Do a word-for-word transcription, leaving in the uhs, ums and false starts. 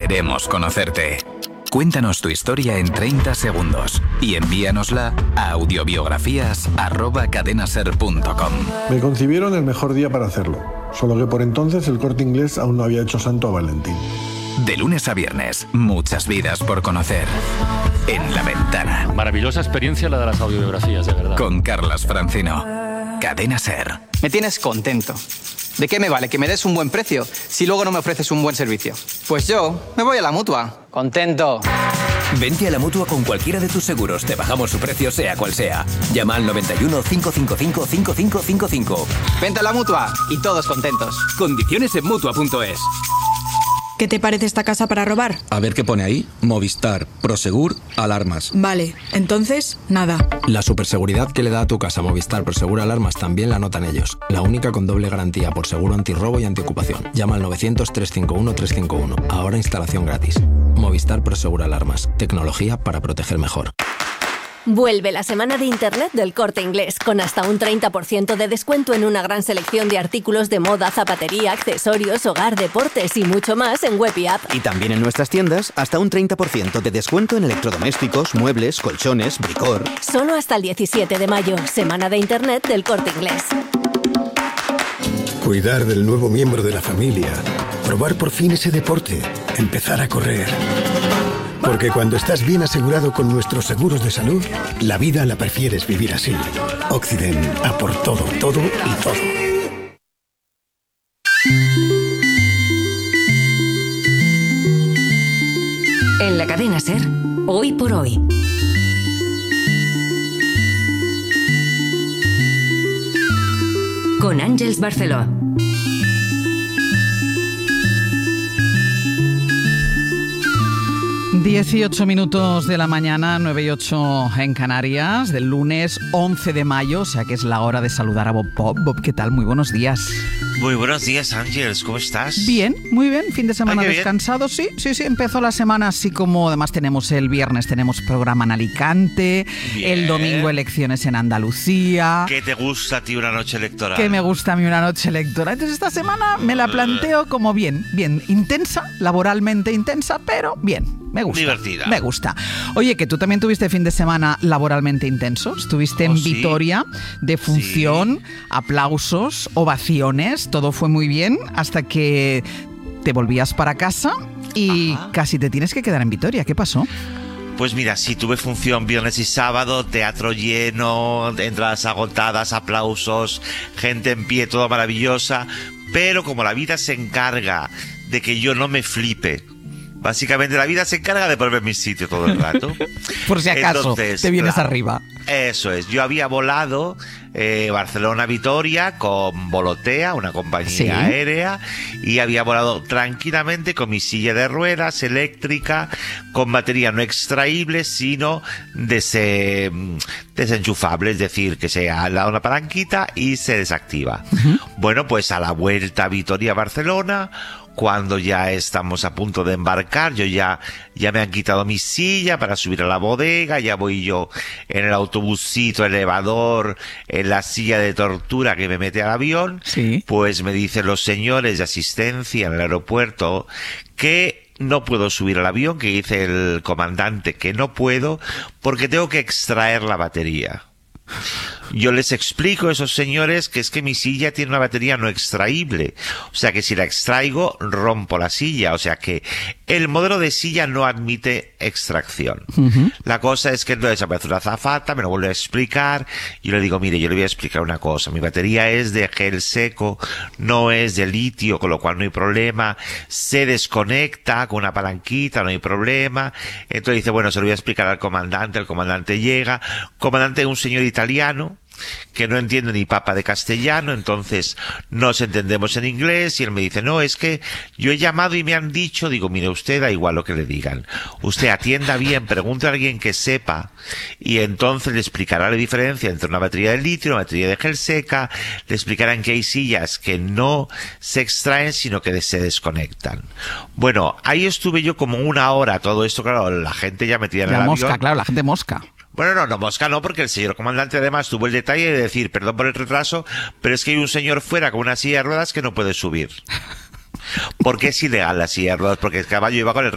Queremos conocerte. Cuéntanos tu historia en treinta segundos y envíanosla a audiobiografías arroba cadenaser punto com. Me concibieron el mejor día para hacerlo, solo que por entonces el Corte Inglés aún no había hecho santo a Valentín. De lunes a viernes, muchas vidas por conocer. En La Ventana. Maravillosa experiencia la de las audiobiografías, de verdad. Con Carlas Francino. Cadena Ser. Me tienes contento. ¿De qué me vale que me des un buen precio si luego no me ofreces un buen servicio? Pues yo me voy a la Mutua. Contento. Vente a la Mutua con cualquiera de tus seguros. Te bajamos su precio sea cual sea. Llama al noventa y uno, cinco cinco cinco, cinco cinco cinco cinco. Vente a la Mutua y todos contentos. Condiciones en Mutua punto es. ¿Qué te parece esta casa para robar? A ver qué pone ahí. Movistar, Prosegur, alarmas. Vale, entonces, nada. La superseguridad que le da a tu casa Movistar Prosegur Alarmas también la notan ellos. La única con doble garantía por seguro antirrobo y antiocupación. Llama al novecientos, trescientos cincuenta y uno, trescientos cincuenta y uno. Ahora instalación gratis. Movistar Prosegur Alarmas. Tecnología para proteger mejor. Vuelve la semana de Internet del Corte Inglés, con hasta un treinta por ciento de descuento en una gran selección de artículos de moda, zapatería, accesorios, hogar, deportes y mucho más en web y app. Y también en nuestras tiendas, hasta un treinta por ciento de descuento en electrodomésticos, muebles, colchones, bricor. Solo hasta el diecisiete de mayo, semana de Internet del Corte Inglés. Cuidar del nuevo miembro de la familia, probar por fin ese deporte, empezar a correr. Porque cuando estás bien asegurado con nuestros seguros de salud, la vida la prefieres vivir así. Occident, a por todo, todo y todo. En la cadena SER, hoy por hoy. Con Àngels Barceló. dieciocho minutos de la mañana, nueve y ocho en Canarias, del lunes once de mayo, o sea que es la hora de saludar a Bob Pop. Bob, ¿qué tal? Muy buenos días. Muy buenos días, Ángels, ¿cómo estás? Bien, muy bien, fin de semana Ay, descansado, sí, sí, sí, empezó la semana así como, además tenemos el viernes, tenemos programa en Alicante, bien. El domingo elecciones en Andalucía. ¿Qué te gusta a ti una noche electoral? Que me gusta a mí una noche electoral. Entonces esta semana me la planteo como bien, bien, intensa, laboralmente intensa, pero bien. Me gusta. Divertida. Me gusta. Oye, que tú también tuviste fin de semana laboralmente intenso. Estuviste en ¿Oh, sí? Vitoria, de función, sí. Aplausos, ovaciones, todo fue muy bien hasta que te volvías para casa y Ajá. casi te tienes que quedar en Vitoria. ¿Qué pasó? Pues mira, sí, tuve función viernes y sábado, teatro lleno, entradas agotadas, aplausos, gente en pie, todo maravillosa, pero como la vida se encarga de que yo no me flipe, básicamente la vida se encarga de ponerme en mi sitio todo el rato. Por si acaso Entonces, te vienes claro, arriba. Eso es, yo había volado eh, Barcelona-Vitoria con Volotea, una compañía ¿Sí? aérea, y había volado tranquilamente con mi silla de ruedas eléctrica, con batería no extraíble, sino dese, desenchufable, es decir, que se ha dado una palanquita y se desactiva. Uh-huh. Bueno, pues a la vuelta Vitoria-Barcelona, cuando ya estamos a punto de embarcar, yo ya, ya me han quitado mi silla para subir a la bodega, ya voy yo en el autobusito, elevador, en la silla de tortura que me mete al avión, sí. Pues me dicen los señores de asistencia en el aeropuerto que no puedo subir al avión, que dice el comandante que no puedo porque tengo que extraer la batería. Yo les explico a esos señores que es que mi silla tiene una batería no extraíble, o sea que si la extraigo rompo la silla, o sea que el modelo de silla no admite extracción. Uh-huh. La cosa es que entonces aparece una azafata, me lo vuelve a explicar, y yo le digo, mire, yo le voy a explicar una cosa, mi batería es de gel seco, no es de litio, con lo cual no hay problema, se desconecta con una palanquita, no hay problema. Entonces dice, bueno, se lo voy a explicar al comandante, el comandante llega, comandante es un señor italiano, que no entiende ni papa de castellano, entonces nos entendemos en inglés y él me dice, no, es que yo he llamado y me han dicho, digo, mire, usted da igual lo que le digan, usted atienda bien, pregunte a alguien que sepa y entonces le explicará la diferencia entre una batería de litio y una batería de gel seca, le explicarán que hay sillas que no se extraen sino que se desconectan. Bueno, ahí estuve yo como una hora, todo esto, claro, la gente ya metida en el la avión. mosca, claro, la gente mosca. Bueno, no, no, mosca no, porque el señor comandante además tuvo el detalle de decir, perdón por el retraso, pero es que hay un señor fuera con una silla de ruedas que no puede subir. Porque es ilegal la silla de ruedas, porque el caballo iba con el